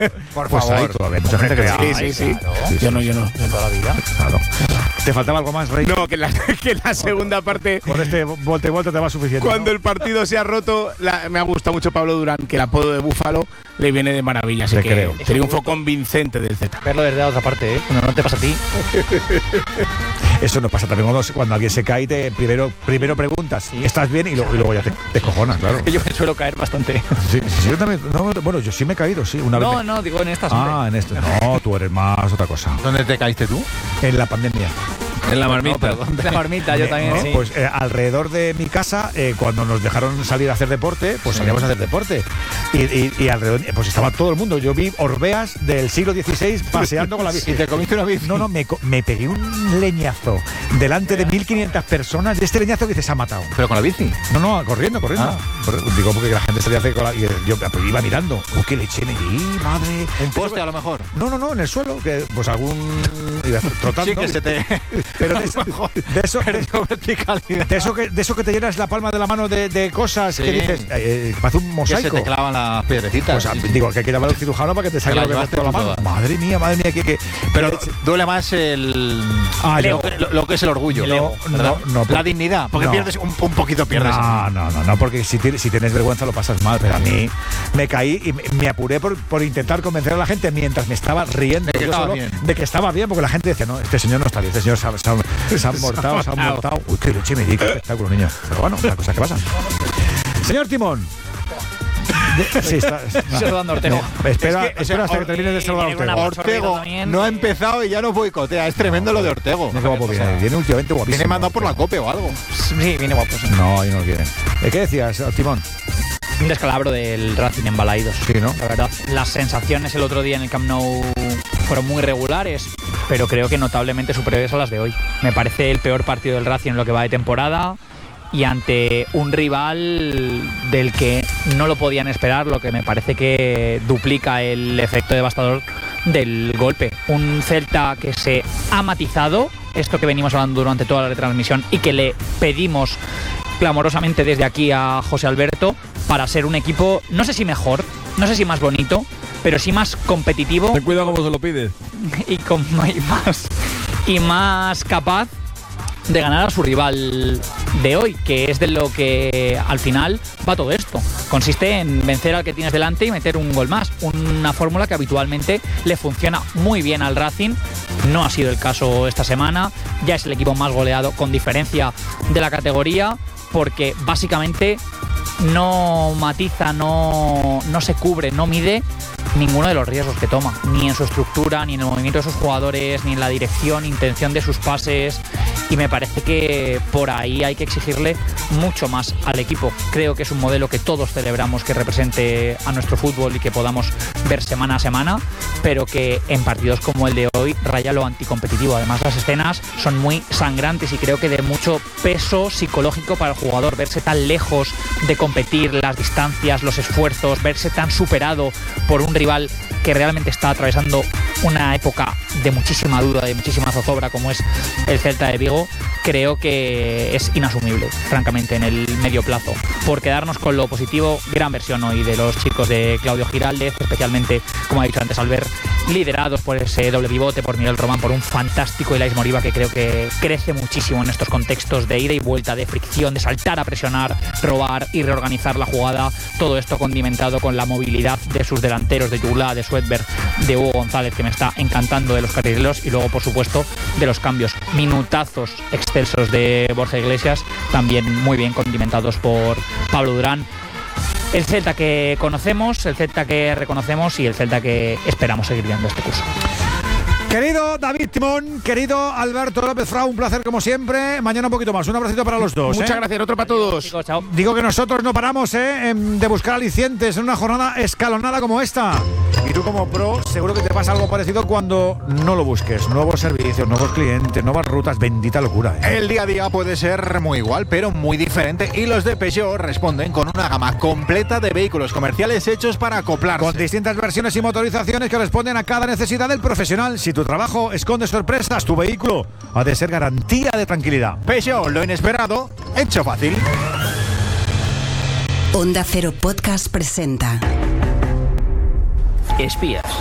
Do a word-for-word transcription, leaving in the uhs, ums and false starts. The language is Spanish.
Por pues favor. hay todavía mucha gente que Sí, sí, sí. Claro. Sí, sí. Yo no, yo no. De toda la vida. Claro. ¿Te faltaba algo más, Rey? No, que la, que la segunda parte, Con este volta y vuelta te va suficiente. cuando ¿no? el partido se ha roto, la- me ha gustado mucho Pablo Durán, que el apodo de Búfalo le viene de maravilla. Así Le que creo. triunfo convincente del Z. Verlo desde la otra parte, ¿eh? Cuando no te pasa a ti. Eso no pasa también cuando, cuando alguien se cae, te primero, primero preguntas, Sí. ¿estás bien? Y luego, y luego ya te, te cojonas, claro. Yo me suelo caer bastante. Sí, sí, yo también, no, bueno, yo sí me he caído, sí, una vez. No, me- no, digo en estas. Ah, en este. No, tú eres más otra cosa. ¿Dónde te caíste tú? En la pandemia. En la No, pero ¿dónde? La marmita, yo también, ¿no? sí. Pues eh, alrededor de mi casa, eh, cuando nos dejaron salir a hacer deporte, pues salíamos a hacer deporte. Y, y, y alrededor, pues estaba todo el mundo. Yo vi orbeas del siglo dieciséis paseando con la bici. ¿Y te comiste una bici? No, no, me, co- me pegué un leñazo delante de mil quinientas personas. De este leñazo que se ha matado. ¿Pero con la bici? No, no, corriendo, corriendo. Ah. Corre- Digo, porque la gente salía a hacer con la, y yo pues, iba mirando. Uy, qué leche me di, madre. ¿Un poste a lo mejor? No, no, no, en el suelo, que pues algún iba trotando. Sí, que se te... Pero de eso, de eso, de, Perdió verticalidad. de eso que de eso que te llenas la palma de la mano de, de cosas Sí. que dices, eh, parece un Que se mosaico. te clavan las piedrecitas. Pues, Sí, sí. digo, que hay que llamar al cirujano para que te saque Te lo que las ves por la llevaste mano. todas. Madre mía, madre mía, que, que Pero que- duele más el... Ah, lo, yo- que, lo- lo que es el orgullo. No, ¿verdad? no, no, La por- dignidad. Porque no. pierdes un, un poquito pierdes. No, no, no, no, porque si, tienes- si tienes vergüenza lo pasas mal, pero a mí me caí y me, me apuré por, por intentar convencer a la gente mientras me estaba riendo De que yo estaba solo, bien. de que estaba bien, porque la gente decía, no, este señor no está bien, este señor se ha, se ha, se ha mortado, se ha mortado. Uy, qué leche me di, qué espectáculo, niño. Pero bueno, la cosa que pasa. Señor Timón. De- sí, está, Saludando a Ortego. no, espera, Es que, o sea, espera hasta que Or- termine de saludar a y viene Ortego. una- Ortego también. no ha empezado y ya nos boicotea. Es tremendo lo de Ortego. Mira qué guapo viene, viene últimamente guapísimo. Viene mandado por la Ortego. COPE o algo. Sí, viene guapo. Sí. No, ahí no lo quieren. Eh, ¿Qué decías, Timón? Un descalabro del Racing en Balaídos. Sí, ¿no? La verdad, las sensaciones el otro día en el Camp Nou fueron muy regulares, pero creo que notablemente superiores a las de hoy. Me parece el peor partido del Racing en lo que va de temporada y ante un rival del que no lo podían esperar, lo que me parece que duplica el efecto devastador del golpe. Un Celta que se ha matizado, esto que venimos hablando durante toda la retransmisión y que le pedimos clamorosamente desde aquí a José Alberto para ser un equipo, no sé si mejor, no sé si más bonito, pero sí más competitivo Ten cuidado cómo se lo pides. y, con, y más y más capaz de ganar a su rival de hoy, que es de lo que al final va todo esto. Consiste en vencer al que tienes delante y meter un gol más. Una fórmula que habitualmente le funciona muy bien al Racing. No ha sido el caso esta semana. Ya es el equipo más goleado con diferencia de la categoría, porque básicamente no matiza, no, no se cubre, no mide ninguno de los riesgos que toma, ni en su estructura, ni en el movimiento de sus jugadores, ni en la dirección, intención de sus pases, y me parece que por ahí hay que exigirle mucho más al equipo. Creo que es un modelo que todos celebramos que represente a nuestro fútbol y que podamos ver semana a semana, pero que en partidos como el de hoy raya lo anticompetitivo. Además, las escenas son muy sangrantes y creo que de mucho peso psicológico para el jugador, verse tan lejos de competir, las distancias, los esfuerzos, verse tan superado por un rival que realmente está atravesando una época de muchísima duda, de muchísima zozobra como es el Celta de Vigo, creo que es inasumible, francamente, en el medio plazo. Por quedarnos con lo positivo, gran versión hoy de los chicos de Claudio Giraldez, especialmente, como ha dicho antes Albert, liderados por ese doble pivote, por Miguel Román, por un fantástico Ilais Moriba que creo que crece muchísimo en estos contextos de ida y vuelta, de fricción, de saltar a presionar, robar y reorganizar la jugada. Todo esto condimentado con la movilidad de sus delanteros, de Yula, de Swedberg, de Hugo González, que me está encantando, de los carrileros, y luego, por supuesto, de los cambios. Minutazos excelsos de Borja Iglesias, también muy bien condimentados por Pablo Durán. El Celta que conocemos, el Celta que reconocemos y el Celta que esperamos seguir viendo este curso. Querido David Timón, querido Alberto López Frau, un placer como siempre. Mañana un poquito más. Un abracito para los dos. Muchas ¿eh? gracias, otro para todos. Chicos, chao. Digo que nosotros no paramos ¿eh? en- de buscar alicientes en una jornada escalonada como esta. Y tú como pro seguro que te pasa algo parecido cuando no lo busques. Nuevos servicios, nuevos clientes, nuevas rutas. Bendita locura. ¿eh? El día a día puede ser muy igual, pero muy diferente, y los de Peugeot responden con una gama completa de vehículos comerciales hechos para acoplarse. Con distintas versiones y motorizaciones que responden a cada necesidad del profesional. Si tu trabajo esconde sorpresas, tu vehículo ha de ser garantía de tranquilidad. Peugeot, lo inesperado, hecho fácil. Onda Cero Podcast presenta Espías.